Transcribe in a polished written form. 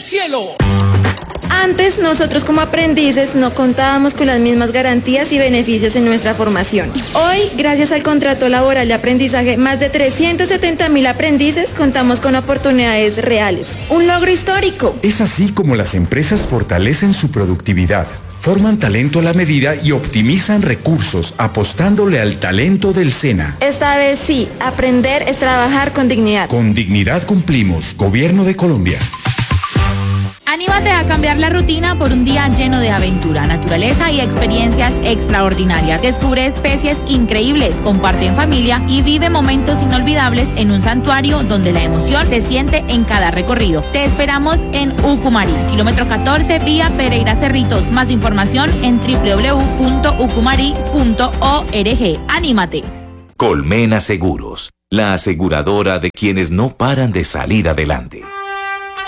cielo. Antes, nosotros como aprendices no contábamos con las mismas garantías y beneficios en nuestra formación. Hoy, gracias al contrato laboral de aprendizaje, más de 370.000 aprendices contamos con oportunidades reales. Un logro histórico. Es así como las empresas fortalecen su productividad, forman talento a la medida y optimizan recursos apostándole al talento del SENA. Esta vez sí, aprender es trabajar con dignidad. Con dignidad cumplimos, Gobierno de Colombia. Anímate a cambiar la rutina por un día lleno de aventura, naturaleza y experiencias extraordinarias. Descubre especies increíbles, comparte en familia y vive momentos inolvidables en un santuario donde la emoción se siente en cada recorrido. Te esperamos en Ucumari, kilómetro 14, vía Pereira Cerritos. Más información en www.ucumari.org. ¡Anímate! Colmena Seguros, la aseguradora de quienes no paran de salir adelante.